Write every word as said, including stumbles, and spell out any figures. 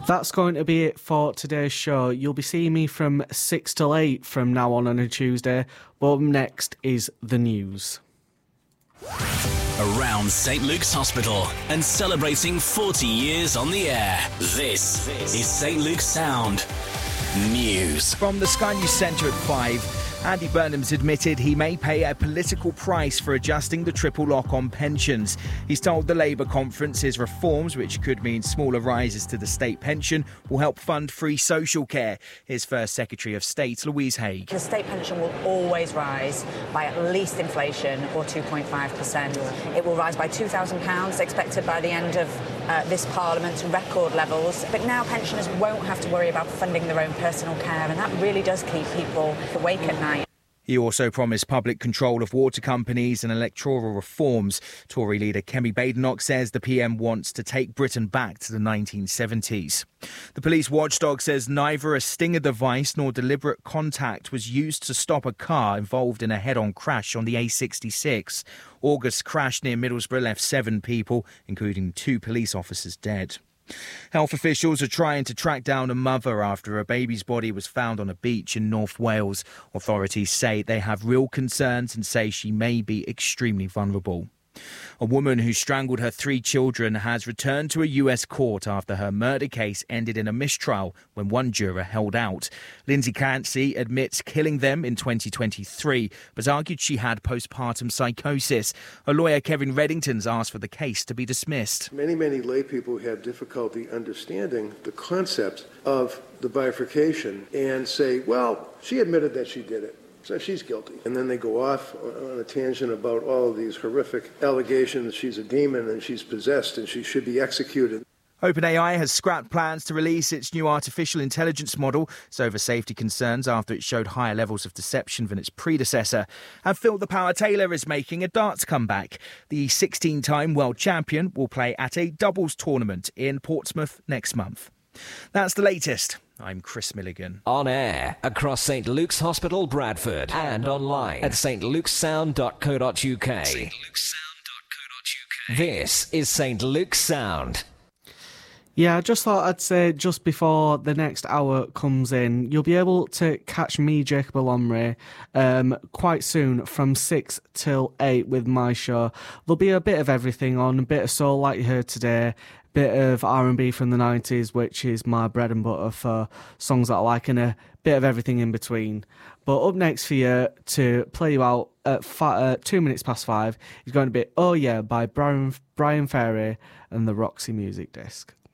That's going to be it for today's show. You'll be seeing me from six till eight from now on on a Tuesday. But up next is the news. Around Saint Luke's Hospital and celebrating forty years on the air. This is Saint Luke's Sound News. From the Sky News Centre at five, Andy Burnham's admitted he may pay a political price for adjusting the triple lock on pensions. He's told the Labour conference his reforms, which could mean smaller rises to the state pension, will help fund free social care. Here's First Secretary of State Louise Haigh. The state pension will always rise by at least inflation, or two point five percent. It will rise by two thousand pounds, expected by the end of uh, this Parliament, to record levels. But now pensioners won't have to worry about funding their own personal care, and that really does keep people awake at night. He also promised public control of water companies and electoral reforms. Tory leader Kemi Badenoch says the P M wants to take Britain back to the nineteen seventies. The police watchdog says neither a stinger device nor deliberate contact was used to stop a car involved in a head-on crash on the A sixty-six. August's crash near Middlesbrough left seven people, including two police officers, dead. Health officials are trying to track down a mother after a baby's body was found on a beach in North Wales. Authorities say they have real concerns and say she may be extremely vulnerable. A woman who strangled her three children has returned to a U S court after her murder case ended in a mistrial when one juror held out. Lindsay Clancy admits killing them in twenty twenty-three, but argued she had postpartum psychosis. Her lawyer Kevin Reddington's asked for the case to be dismissed. Many, many lay people have difficulty understanding the concept of the bifurcation and say, well, she admitted that she did it, so she's guilty. And then they go off on a tangent about all of these horrific allegations. She's a demon and she's possessed and she should be executed. OpenAI has scrapped plans to release its new artificial intelligence model. It's over safety concerns after it showed higher levels of deception than its predecessor. And Phil the Power Taylor is making a darts comeback. The sixteen-time world champion will play at a doubles tournament in Portsmouth next month. That's the latest. I'm Chris Milligan. On air across Saint Luke's Hospital, Bradford, and online at st luke's sound dot co dot uk. st luke's sound dot co dot uk. This is Saint Luke's Sound. Yeah, I just thought I'd say just before the next hour comes in, you'll be able to catch me, Jacob Alomre, um, quite soon from six till eight with my show. There'll be a bit of everything on, a bit of soul like you heard today, bit of R and B from the nineties, which is my bread and butter for songs that I like, and a bit of everything in between. But up next for you to play you out at fi- uh, two minutes past five is going to be Oh Yeah by Brian, Brian Ferry and the Roxy Music Disc.